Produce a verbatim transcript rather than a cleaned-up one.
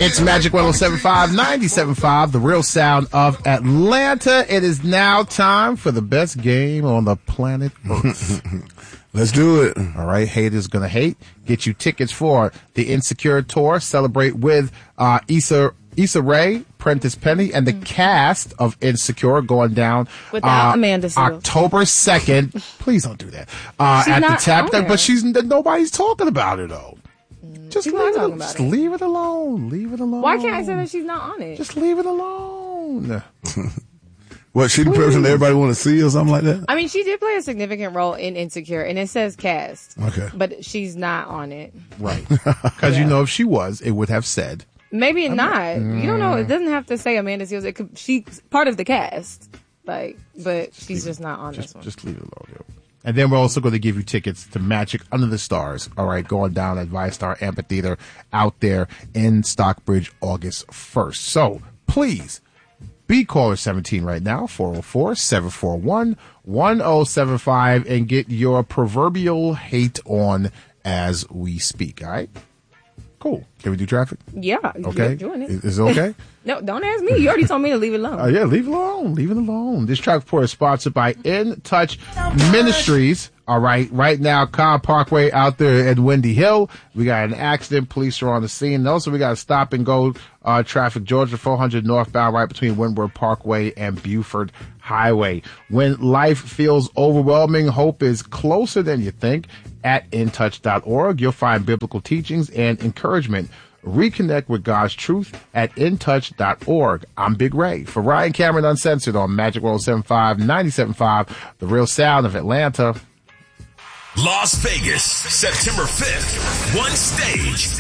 It's Magic one oh seven point five, ninety-seven point five, the real sound of Atlanta. It is now time for the best game on the planet Earth. Let's do it. All right, haters gonna hate. Get you tickets for the Insecure Tour. Celebrate with uh Issa Issa Rae, Prentice Penny, and the mm-hmm. cast of Insecure going down without uh, Amanda Seales. October second. Please don't do that. Uh, she's at not the tap, on but she's nobody's talking about it though. Just she's leave, not it, just it. leave it alone. Leave it alone. Why can't I say that she's not on it? Just leave it alone. What, she the person that everybody want to see or something like that? I mean, she did play a significant role in Insecure, and it says cast. Okay. But she's not on it. Right. Because, yeah. you know, if she was, it would have said. Maybe I'm not. Mm. You don't know. It doesn't have to say Amanda Seales. It could, she's part of the cast. Like, but she's just, just not on just, this one. Just leave it alone. Yo. And then we're also going to give you tickets to Magic Under the Stars. All right, going down at ViStar Amphitheater out there in Stockbridge August first. So please be caller seventeen right now, four oh four, seven four one, one oh seven five, and get your proverbial hate on as we speak. All right? Cool. Can we do traffic? Yeah. Okay. You're doing it. Is it okay? No, don't ask me. You already told me to leave it alone. Uh, yeah, leave it alone. Leave it alone. This traffic report is sponsored by In Touch Ministries. All right. Right now, Cobb Parkway out there at Windy Hill. We got an accident. Police are on the scene. And also, we got a stop and go uh, traffic, Georgia four hundred northbound, right between Windward Parkway and Buford Highway. When life feels overwhelming, hope is closer than you think. At in touch dot org, you'll find biblical teachings and encouragement. Reconnect with God's truth at in touch dot org. I'm Big Ray for Ryan Cameron Uncensored on Magic one oh seven point five, ninety-seven point five, the real sound of Atlanta. Las Vegas, September fifth. One stage,